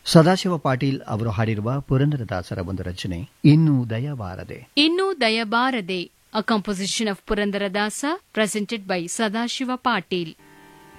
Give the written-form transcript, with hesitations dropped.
ಸದಾಶಿವ ಪಾಟೀಲ್ ಅವರು ಹಾಡಿರುವ ಪುರಂದರದಾಸರ ಒಂದು ರಚನೆ ಇನ್ನೂ ದಯಬಾರದೆ. A composition of Purandaradasa presented by Sadashiva Patil.